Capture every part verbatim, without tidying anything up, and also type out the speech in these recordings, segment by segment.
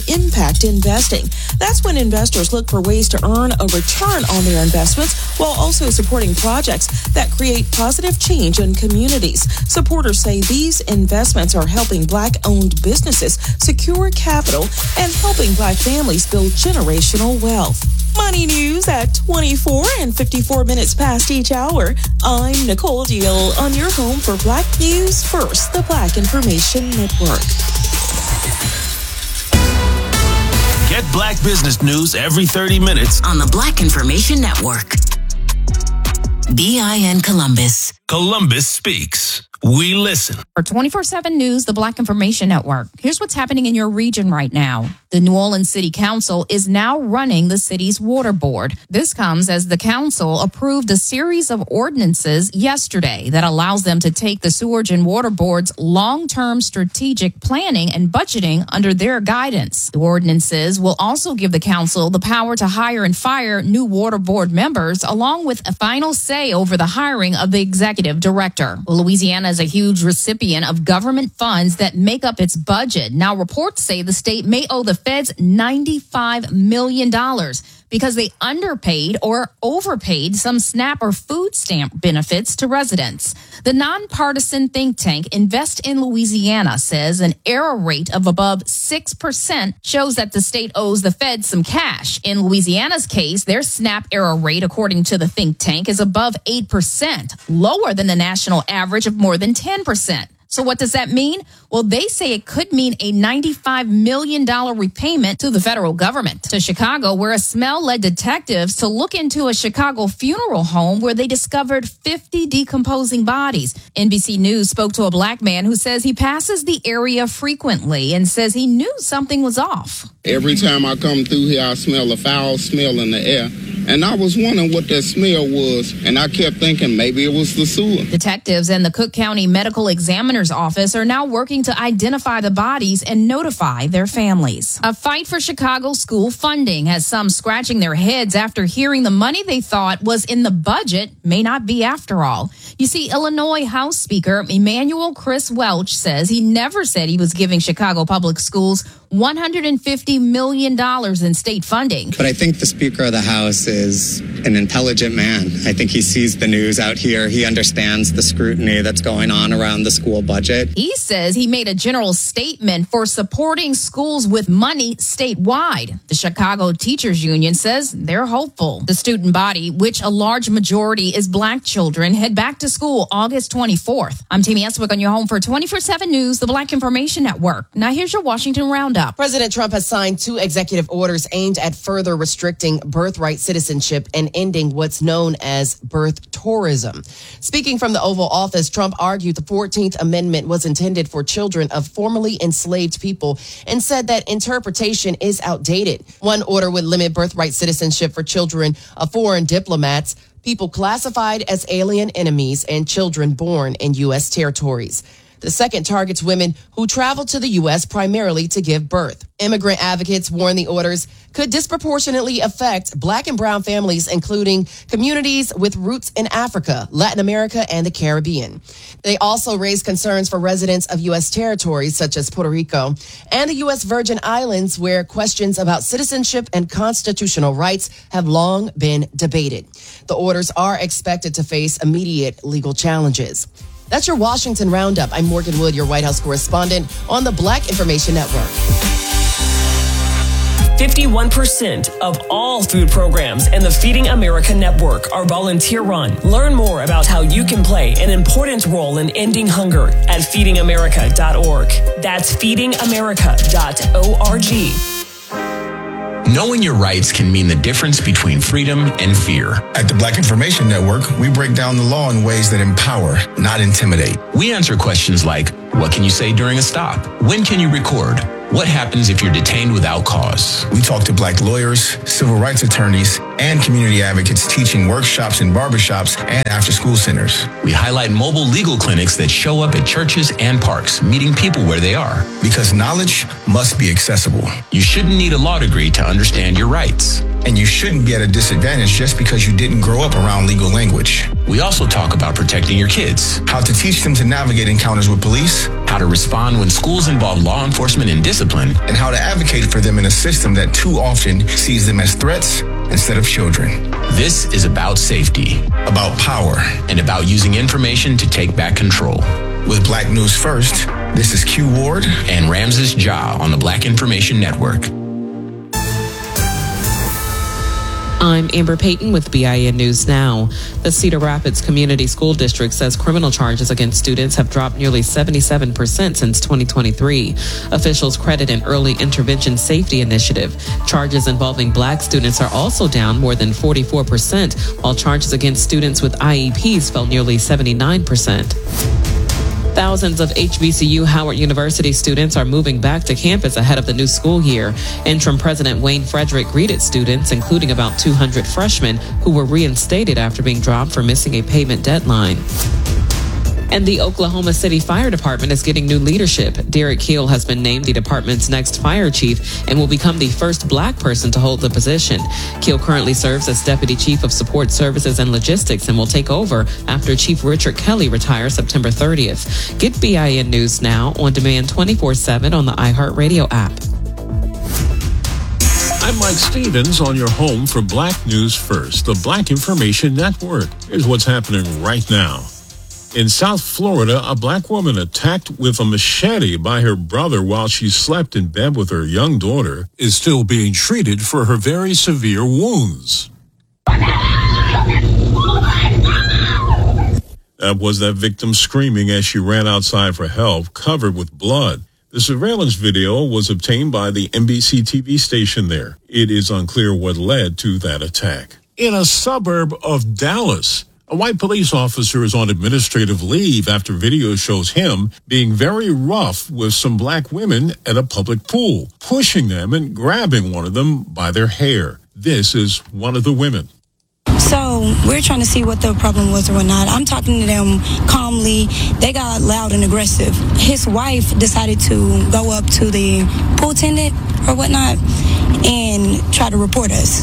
impact investing. That's when investors look for ways to earn a return on their investments while also supporting projects that create positive change in communities. Supporters say these investments are helping Black-owned businesses secure capital and helping Black families build generational wealth. Money news at twenty-four and fifty-four minutes past each hour. I'm Nicole Deal on your home for Black News First, the Black Information Network. Get Black business news every thirty minutes on the Black Information Network. B I N Columbus. Columbus speaks. We listen. For twenty-four seven News, the Black Information Network. Here's what's happening in your region right now. The New Orleans City Council is now running the city's water board. This comes as the council approved a series of ordinances yesterday that allows them to take the Sewerage and Water Board's long-term strategic planning and budgeting under their guidance. The ordinances will also give the council the power to hire and fire new water board members, along with a final say over the hiring of the executive director. Well, Louisiana is a huge recipient of government funds that make up its budget. Now, reports say the state may owe the feds ninety-five million dollars because they underpaid or overpaid some SNAP or food stamp benefits to residents. The nonpartisan think tank Invest in Louisiana says an error rate of above six percent shows that the state owes the feds some cash. In Louisiana's case, their SNAP error rate, according to the think tank, is above eight percent, lower than the national average of more than ten percent. So what does that mean? Well, they say it could mean a ninety-five million dollars repayment to the federal government. To Chicago, where a smell led detectives to look into a Chicago funeral home where they discovered fifty decomposing bodies. N B C News spoke to a Black man who says he passes the area frequently and says he knew something was off. Every time I come through here, I smell a foul smell in the air. And I was wondering what that smell was, and I kept thinking maybe it was the sewer. Detectives and the Cook County Medical Examiner's Office are now working to identify the bodies and notify their families. A fight for Chicago school funding has some scratching their heads after hearing the money they thought was in the budget may not be after all. You see, Illinois House Speaker Emanuel Chris Welch says he never said he was giving Chicago public schools one hundred fifty million dollars in state funding. But I think the Speaker of the House is an intelligent man. I think he sees the news out here. He understands the scrutiny that's going on around the school budget. He says he made a general statement for supporting schools with money statewide. The Chicago Teachers Union says they're hopeful. The student body, which a large majority is Black children, head back to school August twenty-fourth. I'm Tammy Eswick on your home for twenty-four seven News, the Black Information Network. Now here's your Washington Roundup. President Trump has signed two executive orders aimed at further restricting birthright citizenship and ending what's known as birth tourism. Speaking from the Oval Office, Trump argued the fourteenth Amendment was intended for children of formerly enslaved people and said that interpretation is outdated. One order would limit birthright citizenship for children of foreign diplomats, people classified as alien enemies, and children born in U S territories. The second targets women who travel to the U S primarily to give birth. Immigrant advocates warn the orders could disproportionately affect Black and brown families, including communities with roots in Africa, Latin America, and the Caribbean. They also raise concerns for residents of U S territories such as Puerto Rico and the U S Virgin Islands, where questions about citizenship and constitutional rights have long been debated. The orders are expected to face immediate legal challenges. That's your Washington Roundup. I'm Morgan Wood, your White House correspondent on the Black Information Network. fifty-one percent of all food programs in the Feeding America network are volunteer-run. Learn more about how you can play an important role in ending hunger at feeding america dot org. That's feeding america dot org. Knowing your rights can mean the difference between freedom and fear. At the Black Information Network, we break down the law in ways that empower, not intimidate. We answer questions like, what can you say during a stop? When can you record? What happens if you're detained without cause? We talk to Black lawyers, civil rights attorneys, and community advocates teaching workshops in barbershops and after-school centers. We highlight mobile legal clinics that show up at churches and parks, meeting people where they are. Because knowledge must be accessible. You shouldn't need a law degree to understand your rights. and you shouldn't be at a disadvantage just because you didn't grow up around legal language. We also talk about protecting your kids, How to teach them to navigate encounters with police, how to respond when schools involve law enforcement and discipline, and how to advocate for them in a system that too often sees them as threats instead of children. This is about safety, About power. and about using information to take back control. With Black News First, this is Q Ward. And Ramses Ja on the Black Information Network. I'm Amber Payton with B I N News Now. The Cedar Rapids Community School District says criminal charges against students have dropped nearly seventy-seven percent since twenty twenty-three. Officials credit an early intervention safety initiative. Charges involving black students are also down more than forty-four percent, while charges against students with I E Ps fell nearly seventy-nine percent. Thousands of H B C U Howard University students are moving back to campus ahead of the new school year. Interim President Wayne Frederick greeted students, including about two hundred freshmen who were reinstated after being dropped for missing a payment deadline. And the Oklahoma City Fire Department is getting new leadership. Derek Keel has been named the department's next fire chief and will become the first black person to hold the position. Keel currently serves as Deputy Chief of Support Services and Logistics and will take over after Chief Richard Kelly retires September thirtieth. Get B I N News Now on demand twenty-four seven on the iHeartRadio app. I'm Mike Stevens on your home for Black News First, the Black Information Network. Here's what's happening right now. In South Florida, a black woman attacked with a machete by her brother while she slept in bed with her young daughter is still being treated for her very severe wounds. That was that victim screaming as she ran outside for help, covered with blood. The surveillance video was obtained by the N B C T V station there. It is unclear what led to that attack. In a suburb of Dallas, a white police officer is on administrative leave after video shows him being very rough with some black women at a public pool, pushing them and grabbing one of them by their hair. This is one of the women. So we're trying to see what the problem was or whatnot. I'm talking to them calmly. They got loud and aggressive. His wife decided to go up to the pool attendant or whatnot and try to report us.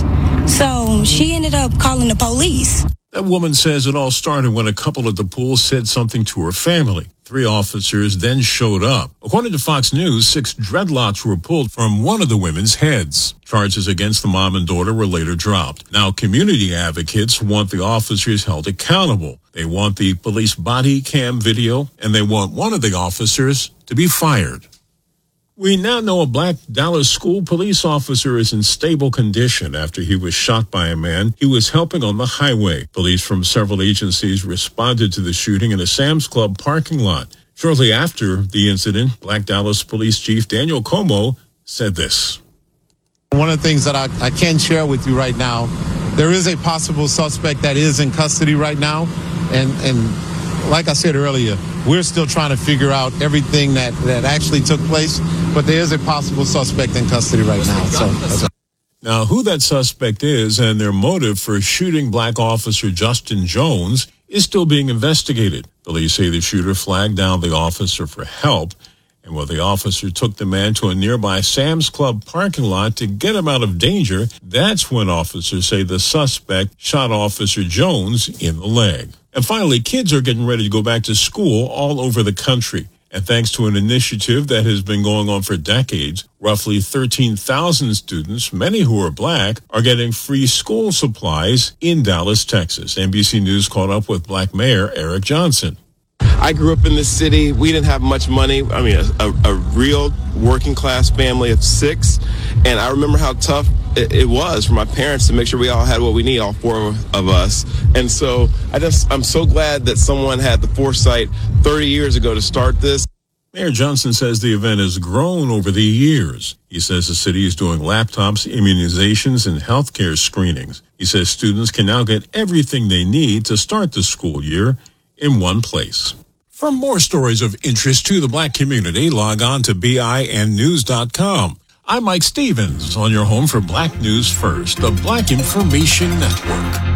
So she ended up calling the police. That woman says it all started when a couple at the pool said something to her family. Three officers then showed up. According to Fox News, six dreadlocks were pulled from one of the women's heads. Charges against the mom and daughter were later dropped. Now, community advocates want the officers held accountable. They want the police body cam video, and they want one of the officers to be fired. We now know a black Dallas school police officer is in stable condition after he was shot by a man he was helping on the highway. Police from several agencies responded to the shooting in a Sam's Club parking lot. Shortly after the incident, Black Dallas Police Chief Daniel Como said this. One of the things that I, I can share with you right now, there is a possible suspect that is in custody right now. And, and like I said earlier, we're still trying to figure out everything that, that actually took place, but there is a possible suspect in custody right now. So, now, who that suspect is and their motive for shooting black officer Justin Jones is still being investigated. Police say the shooter flagged down the officer for help, and while the officer took the man to a nearby Sam's Club parking lot to get him out of danger, that's when officers say the suspect shot Officer Jones in the leg. And finally, kids are getting ready to go back to school all over the country. And thanks to an initiative that has been going on for decades, roughly thirteen thousand students, many who are black, are getting free school supplies in Dallas, Texas. N B C News caught up with Black Mayor Eric Johnson. I grew up in this city. We didn't have much money. I mean, a, a, a real working class family of six. And I remember how tough it, it was for my parents to make sure we all had what we need, all four of us. And so I just, I'm so glad that someone had the foresight thirty years ago to start this. Mayor Johnson says the event has grown over the years. He says the city is doing laptops, immunizations, and healthcare screenings. He says students can now get everything they need to start the school year in one place. For more stories of interest to the black community, log on to B I N news dot com. I'm Mike Stevens on your home for Black News First, the Black Information Network.